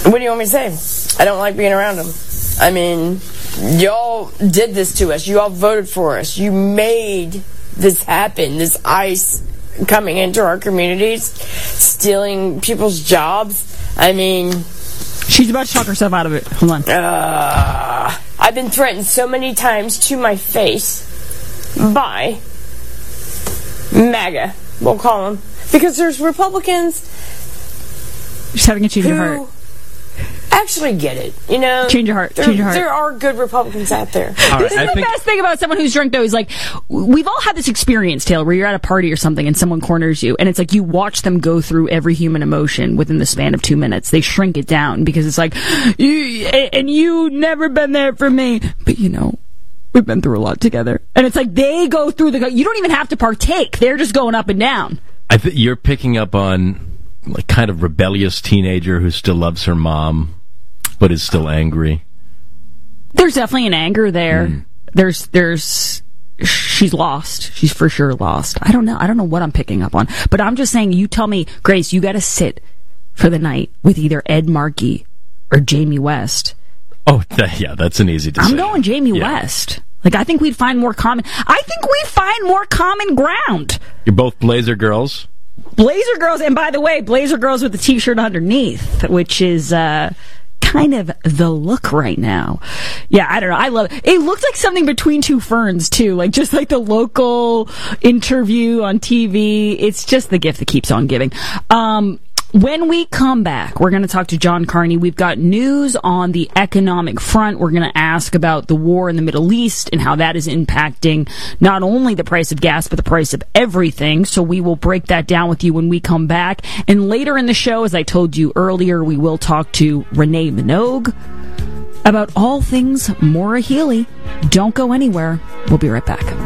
What do you want me to say? I don't like being around them. I mean, y'all did this to us. You all voted for us. You made this happen. This ICE coming into our communities, stealing people's jobs. I mean... She's about to talk herself out of it. Hold on. I've been threatened so many times to my face by MAGA, we'll call them. Because there's Republicans just having a change of heart. Actually get it, you know. Change your heart. Change your heart. There are good Republicans out there. This is the best thing about someone who's drunk, though, is like, we've all had this experience, Taylor, where you're at a party or something and someone corners you, and it's like you watch them go through every human emotion within the span of 2 minutes. They shrink it down because it's like, and you never been there for me, but you know, we've been through a lot together. And it's like they go through you don't even have to partake. They're just going up and down. I think you're picking up on like kind of rebellious teenager who still loves her mom but is still angry. There's definitely an anger there. She's lost. She's for sure lost. I don't know what I'm picking up on. But I'm just saying, you tell me, Grace, you got to sit for the night with either Ed Markey or Jamie West. Oh, yeah, that's an easy decision. I'm going Jamie West. Like, I think we'd find more common... I think we find more common ground. You're both Blazer girls? Blazer girls, and by the way, Blazer girls with the T-shirt underneath, which is... kind of the look right now. Yeah, I don't know. I love it. It looks like something between two ferns, too. Like, just like the local interview on TV. It's just the gift that keeps on giving. When we come back, we're going to talk to John Carney. We've got news on the economic front. We're going to ask about the war in the Middle East and how that is impacting not only the price of gas, but the price of everything. So we will break that down with you when we come back. And later in the show, as I told you earlier, we will talk to Renee Minogue about all things Maura Healey. Don't go anywhere. We'll be right back.